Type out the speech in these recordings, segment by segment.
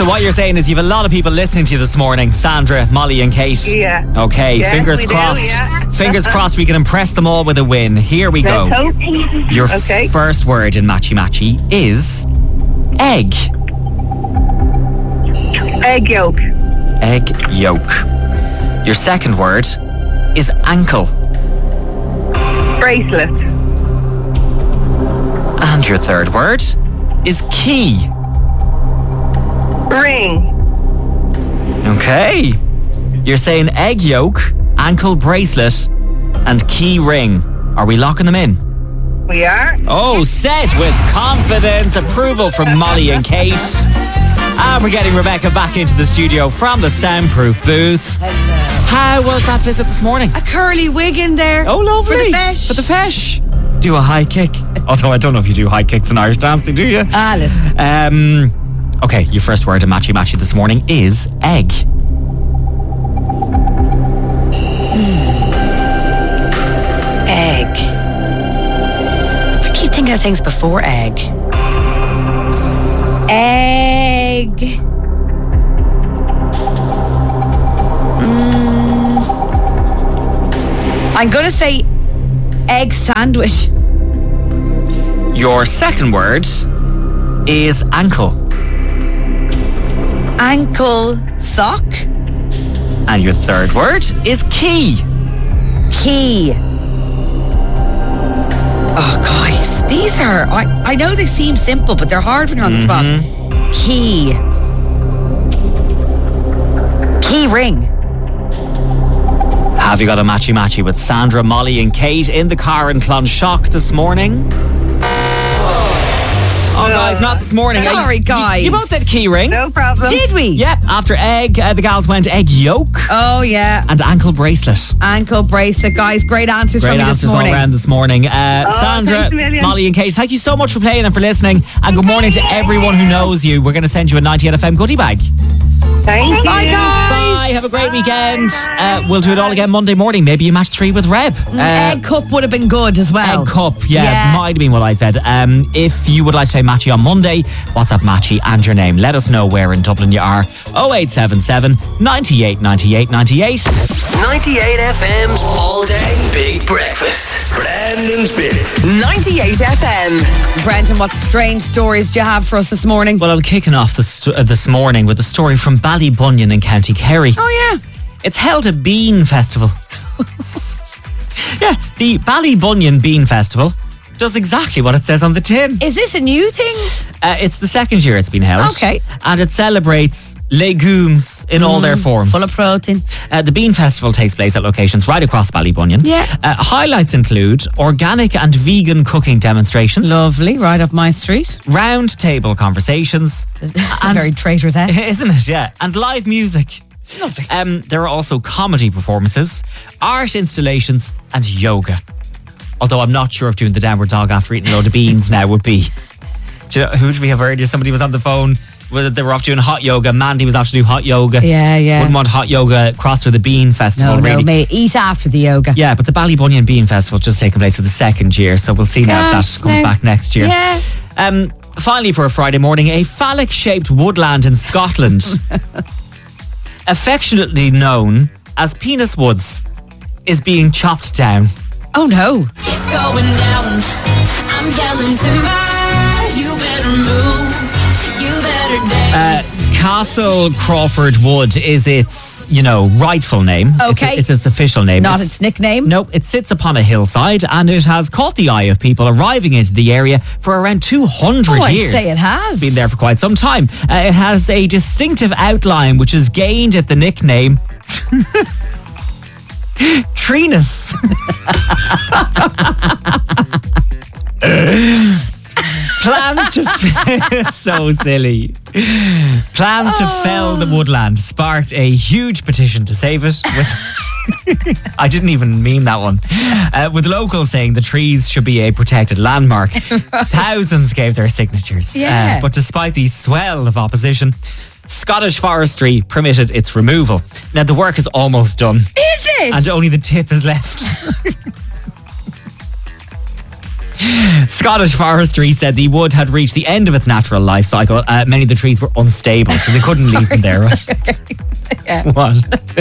So what you're saying is you've a lot of people listening to you this morning. Sandra, Molly and Kate. Yeah. Okay, Yes, fingers we do, crossed. yeah. Fingers crossed we can impress them all with a win. Here we go. Let's hope. Your Okay. first word in Matchy Matchy is egg. Egg yolk. Egg yolk. Your second word is ankle. Bracelet. And your third word is key. Ring. Okay. You're saying egg yolk, ankle bracelet, and key ring. Are we locking them in? We are. Oh, set with confidence. Approval from Molly and Kate. And we're getting Rebecca back into the studio from the soundproof booth. How was that visit this morning? A curly wig in there. Oh, lovely. For the fesh. For the fesh. Do a high kick. Although I don't know if you do high kicks in Irish dancing, do you? Listen. Okay, your first word in Matchy Matchy this morning is egg. Egg. I keep thinking of things before egg. Egg. I'm going to say egg sandwich. Your second word is ankle. Ankle sock. And your third word is key. Key. Oh, guys, these are... I know they seem simple, but they're hard when you're on the spot. Key. Key ring. Have you got a Matchy Matchy with Sandra, Molly and Kate in the car in Clonshock this morning? Oh, guys, not this morning. Sorry, guys. You both said key ring. No problem. Did we? Yep, after egg, the gals went egg yolk Oh, yeah. and ankle bracelet. Ankle bracelet, guys. Great answers Great from you answers this all morning. around this morning. Sandra, thanks a million. Molly and Kate, thank you so much for playing and for listening. And good morning to everyone who knows you. We're going to send you a 98 FM goodie bag. Thank you. Bye, guys. Bye, have a great weekend. We'll do it all again Monday morning. Maybe you match 3 with Reb. Egg cup would have been good as well. Egg cup, yeah, might have been what I said. If you would like to play Matchy on Monday, WhatsApp Matchy and your name. Let us know where in Dublin you are. 0877 98 98 98. 98 FM's all day big breakfast. Brandon's Bit. 98 FM. Brendan, what strange stories do you have for us this morning? Well, I'm kicking off this morning with a story from Ballybunion in County Kerry. Oh, yeah. It's held a bean festival. Yeah, the Ballybunion Bean Festival does exactly what it says on the tin. Is this a new thing? It's the second year it's been held. Okay. And it celebrates legumes in all their forms. Full of protein. The Bean Festival takes place at locations right across Ballybunion. Yeah. Highlights include organic and vegan cooking demonstrations, Lovely, right up my street. round table conversations, and Very traitorous-esque. isn't it? Yeah, and live music. Lovely. There are also comedy performances, art installations, and yoga. Although I'm not sure if doing the downward dog after eating a load of beans now would be. Do you know, who did we have earlier? Somebody was on the phone. They were off doing hot yoga. Mandy was off to do hot yoga. Yeah. Wouldn't want hot yoga crossed with the Bean Festival, No, really. mate. Eat after the yoga. Yeah, but the Ballybunion Bean Festival just taking place for the second year, so we'll see now if Gosh, that comes no. back next year. Yeah. Finally, for a Friday morning, a phallic-shaped woodland in Scotland, affectionately known as Penis Woods, is being chopped down. Oh, no. It's going down. I'm yelling timber. You better move. You better dance. Castle Crawford Wood is its, rightful name. Okay. It's its official name. Not its nickname. No, it sits upon a hillside and it has caught the eye of people arriving into the area for around 200 Oh, I'd years. say it has. Been there for quite some time. It has a distinctive outline which has gained it the nickname Trinus. Plans to so silly. Plans to fell the woodland sparked a huge petition to save it. I didn't even mean that one. With locals saying the trees should be a protected landmark. Thousands gave their signatures. Yeah. But despite the swell of opposition, Scottish Forestry permitted its removal. Now the work is almost done. Is it? And only the tip is left. Scottish Forestry said the wood had reached the end of its natural life cycle. Many of the trees were unstable, so they couldn't leave them there, right? Yeah. What?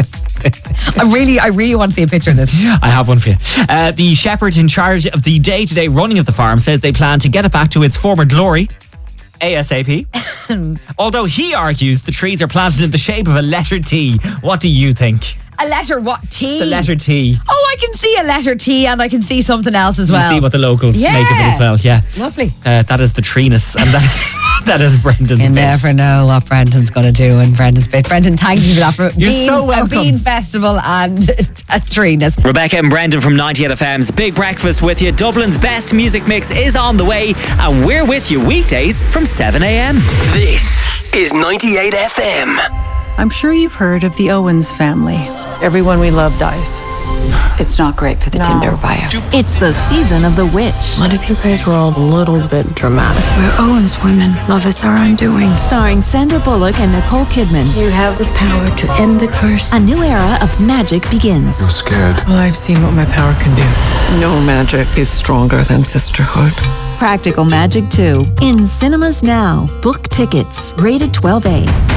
I really want to see a picture of this. I have one for you. The shepherd in charge of the day-to-day running of the farm says they plan to get it back to its former glory ASAP. Although he argues the trees are planted in the shape of a letter T. What do you think? A letter what? T? The letter T. Oh, I can see a letter T and I can see something else as well. You see what the locals Yeah. make of it as well. Yeah. Lovely. That is the treeness. And that is Brendan's You bit. never know what Brendan's going to do in Brendan's bit. Brendan, thank you for that. For You're so welcome. A bean festival and a treeness. Rebecca and Brendan from 98 FM's Big Breakfast with you. Dublin's best music mix is on the way, and we're with you weekdays from 7 a.m. This is 98 FM. I'm sure you've heard of the Owens family. Everyone we love dies. It's not great for the Tinder bio. It's the season of the witch. What if you guys were all a little bit dramatic? We're Owens women. Love is our undoing. Starring Sandra Bullock and Nicole Kidman. You have the power to end the curse. A new era of magic begins. Scared. Well, I've seen what my power can do. No magic is stronger than sisterhood. Practical Magic 2 in cinemas now. Book tickets. Rated 12A.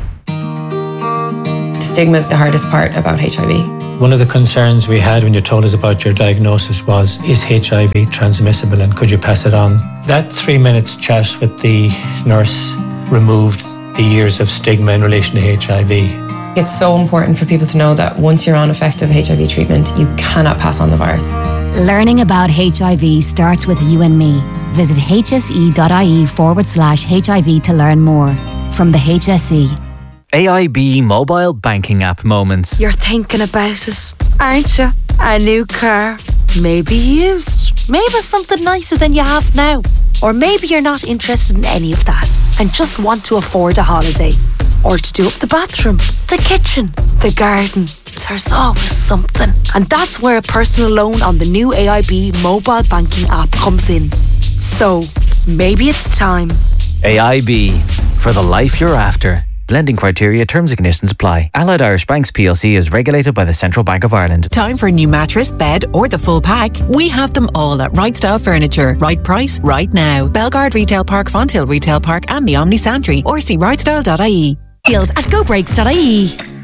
Stigma is the hardest part about HIV. One of the concerns we had when you told us about your diagnosis was, is HIV transmissible and could you pass it on? That 3 minutes chat with the nurse removed the years of stigma in relation to HIV. It's so important for people to know that once you're on effective HIV treatment, you cannot pass on the virus. Learning about HIV starts with you and me. Visit hse.ie/HIV to learn more. From the HSE. AIB mobile banking app moments. You're thinking about it, aren't you? A new car, maybe used, maybe something nicer than you have now. Or maybe you're not interested in any of that and just want to afford a holiday. Or to do up the bathroom, the kitchen, the garden. There's always something. And that's where a personal loan on the new AIB mobile banking app comes in. So, maybe it's time. AIB, for the life you're after. Lending criteria, terms and conditions apply. Allied Irish Banks PLC is regulated by the Central Bank of Ireland. Time for a new mattress, bed or the full pack? We have them all at Right Style Furniture. Right price, right now. Belgard Retail Park, Fonthill Retail Park and the Omni Santry, or see rightstyle.ie. Deals at gobreaks.ie.